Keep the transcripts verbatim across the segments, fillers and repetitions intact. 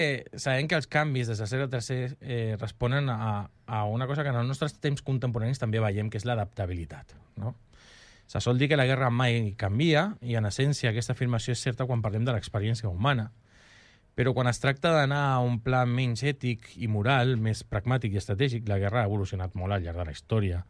Eh, sabem que els canvis des del segle tercer eh, responen a, a una cosa que en els nostres temps contemporanis també veiem, que és l'adaptabilitat, no? Se sol dir que la guerra mai canvia, i en essència aquesta afirmació és certa quan parlem de l'experiència humana. Però quan es tracta d'anar a un pla menys ètic i moral, més pragmàtic i estratègic, la guerra ha evolucionat molt al llarg de la història.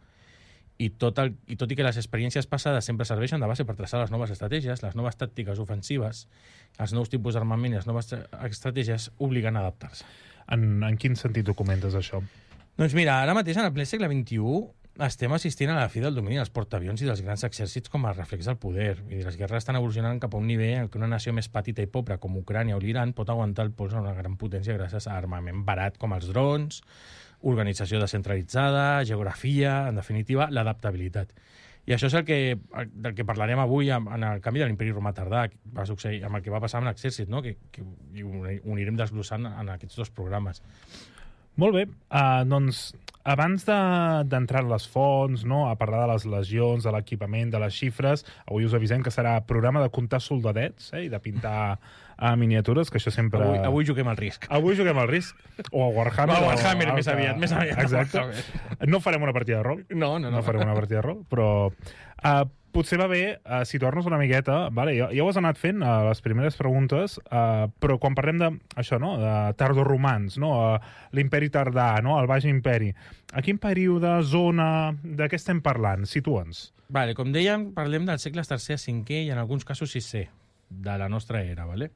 I tot, el, i tot i que les experiències passades sempre serveixen de base per traçar les noves estratègies, les noves tàctiques ofensives, els nous tipus d'armament i les noves estratègies obliguen a adaptar-se. En, en quin sentit ho comentes, això? Doncs mira, ara mateix, en el ple segle vint-i-u, estem assistint a la fi del domini dels portaavions i dels grans exèrcits com a reflex del poder. Vull dir, les guerres estan evolucionant cap a un nivell en què una nació més petita i pobra com Ucrània o l'Iran pot aguantar el pols a una gran potència gràcies a armament barat com els drons, organització descentralitzada, geografia, en definitiva, l'adaptabilitat. I això és el que, del que parlarem avui en el canvi de l'imperi romà tardà, que va succeir amb el que va passar amb l'exèrcit, no? que, que ho anirem desglossant en aquests dos programes. Molt bé, uh, doncs abans d'entrar de, en les fonts, no, a parlar de les legions, de l'equipament, de les xifres, avui us avisem que serà programa de comptar soldadets eh, i de pintar a miniatures, que això sempre... Avui, avui juguem al risc. Avui juguem al risc. O a Warhammer. No, a Warhammer, o, més o, aviat, més aviat. Exacte. No farem una partida de rol. No, no, no. No farem una partida de rol, però... Uh, potser va bé uh, situar-nos una miqueta, vale? ja, ja ho has anat fent a uh, les primeres preguntes, uh, però quan parlem de, això, no? de tardoromans, no? uh, l'imperi tardà, no? el Baix Imperi, a quin període, zona, de què estem parlant? Situa'ns. Vale, com dèiem, parlem dels segles tercer, cinquè i en alguns casos sisè de la nostra era. Vale?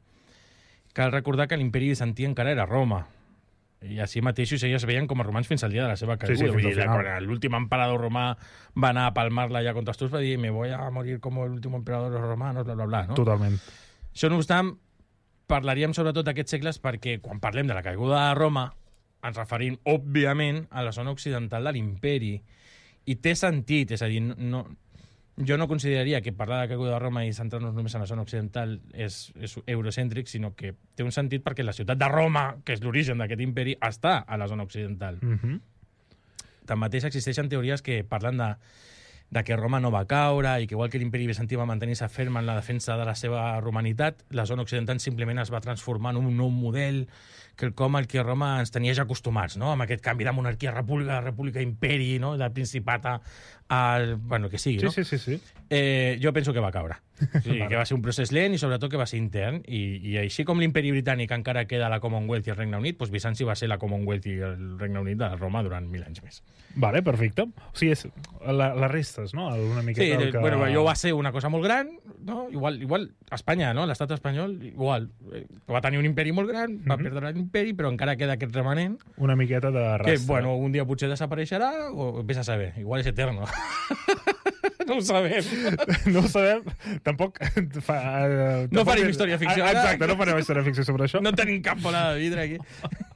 Cal recordar que l'imperi bizantí encara era Roma, i així mateix ells es veien com a romans fins al dia de la seva caiguda. Sí, sí, Vull dir, quan l'últim emperador romà va anar a palmar-la ja contra els turcs, va dir me voy a morir com l'últim emperador romano, bla, bla, bla, no? Totalment. Això, no obstant, parlaríem sobretot d'aquests segles perquè quan parlem de la caiguda de Roma ens referim, òbviament, a la zona occidental de l'imperi. I té sentit, és a dir, no, jo no consideraria que parlar de caiguda de Roma i centrar-nos només en la zona occidental és, és eurocèntric, sinó que té un sentit perquè la ciutat de Roma, que és l'origen d'aquest imperi, està a la zona occidental. Mm-hmm. Tanmateix existeixen teories que parlen de, de que Roma no va caure i que igual que l'imperi bizantí va mantenir-se ferm en la defensa de la seva romanitat, la zona occidental simplement es va transformar en un nou model que el com al que Roma ens tenia ja acostumats, no? Amb aquest canvi de monarquia a república, república imperi, no? Del principat a, al... bueno, que sigui, sí, no? Sí, sí, sí. Eh, jo penso que va caure. Sí, que va ser un procés lent i sobretot que va ser intern. I, i així com l'imperi britànic encara queda la Commonwealth i el Regne Unit, doncs Bizanci va ser la Commonwealth i el Regne Unit de Roma durant mil anys més. Vale, perfecte. O sigui, és la, les restes, no? Una miqueta sí, que... bueno, jo va ser una cosa molt gran, no? Igual, igual Espanya, no? L'estat espanyol, igual. Va tenir un imperi molt gran, va mm-hmm. perdre l'imperi, però encara queda aquest remanent. Una miqueta de resta. Que, bueno, un dia potser desapareixerà o vés a saber. Igual és eterno. No ho sabem. No ho sabem. Tampoc... Fa, uh, no tampoc farem història ficció. Exacte, no farem història ficció sobre això. No tenim cap bola de vidre aquí.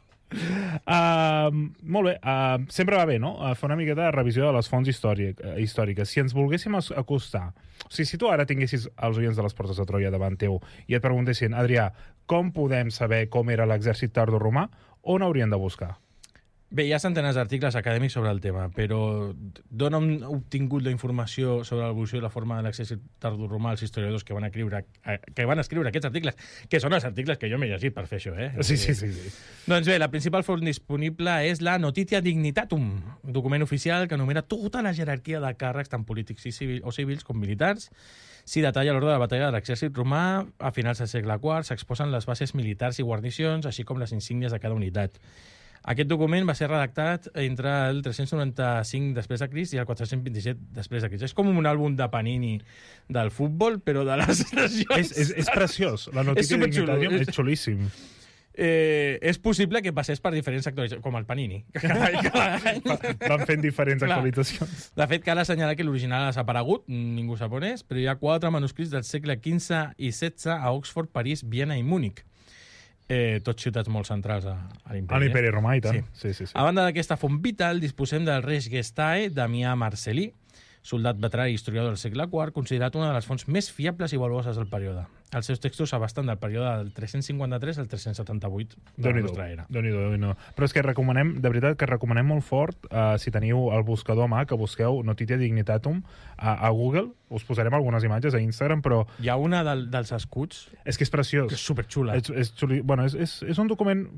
Uh, molt bé, uh, sempre va bé, no? Uh, fer una miqueta de revisió de les fonts històric, uh, històriques. Si ens volguéssim acostar, o sigui, si tu ara tinguessis els oients de les Portes de Troia davant teu i et preguntessin, Adrià, com podem saber com era l'exèrcit tardoromà, on haurien de buscar? Bé, hi ha centenars d'articles acadèmics sobre el tema, però d'on han obtingut la informació sobre l'evolució i la forma de l'exèrcit tardoromà els historiadors que van, escriure, que van escriure aquests articles, que són els articles que jo m'he llegit per fer això, eh? Sí, sí, sí, sí. Doncs bé, la principal font disponible és la Notitia Dignitatum, un document oficial que enumera tota la jerarquia de càrrecs, tant polítics i civil, o civils com militars. S'hi detalla l'ordre de la batalla de l'exèrcit romà. A finals del segle quart s'exposen les bases militars i guarnicions, així com les insígnies de cada unitat. Aquest document va ser redactat entre el tres-cents noranta-cinc després de Crist i el quatre-cents vint-i-set després de Crist. És com un àlbum de Panini del futbol, però de les nacions. És, és, és preciós. La Notícia Dignitatum és xulíssim. Eh, és possible que passés per diferents actualitzacions, com el Panini. Van fent diferents actualitzacions. De fet, cal assenyalar que l'original ha desaparegut, ningú sap on és, però hi ha quatre manuscrits del segle quinze i setze a Oxford, París, Viena i Múnich. Eh, tots ciutats molt centrals a, a l'imperi. A l'imperi romà i tant. Sí. Sí, sí, sí. A banda d'aquesta font vital, disposem del Res Gestae, Damià Marcel·lí, soldat veterà i historiador del segle quart, considerat una de les fonts més fiables i valuoses del període. els seus textos abasten del període del tres-cents cinquanta-tres al tres-cents setanta-vuit de la nostra era. Déu-n'hi-do, Déu-n'hi-do. Però és que recomanem, de veritat, que recomanem molt fort, uh, si teniu el buscador a mà, que busqueu Notitia Dignitatum a, a Google, us posarem algunes imatges a Instagram, però... Hi ha una del, dels escuts és que és preciós. que és superxula. És, és, xuli... bueno, és, és, és un document